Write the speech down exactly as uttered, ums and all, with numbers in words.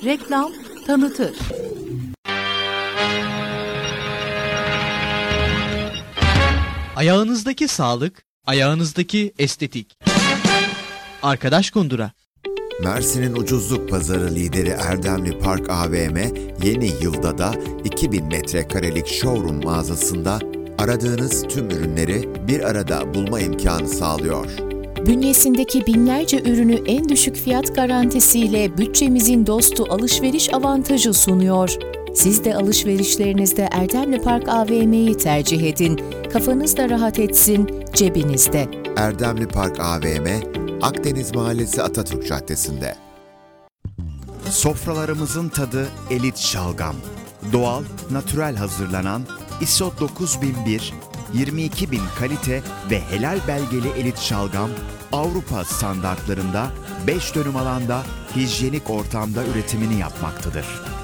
reklam, tanıtır. Ayağınızdaki sağlık, ayağınızdaki estetik. Arkadaş Kundura. Mersin'in ucuzluk pazarı lideri Erdemli Park A V M, yeni yılda da iki bin metrekarelik showroom mağazasında aradığınız tüm ürünleri bir arada bulma imkanı sağlıyor. Bünyesindeki binlerce ürünü en düşük fiyat garantisiyle bütçemizin dostu alışveriş avantajı sunuyor. Siz de alışverişlerinizde Erdemli Park A V M'yi tercih edin. Kafanız da rahat etsin, cebinizde. Erdemli Park A V M, Akdeniz Mahallesi Atatürk Caddesi'nde. Sofralarımızın tadı elit şalgam. Doğal, natürel hazırlanan I S O dokuz bin bir, yirmi iki bin kalite ve helal belgeli elit şalgam, Avrupa standartlarında beş dönüm alanda hijyenik ortamda üretimini yapmaktadır.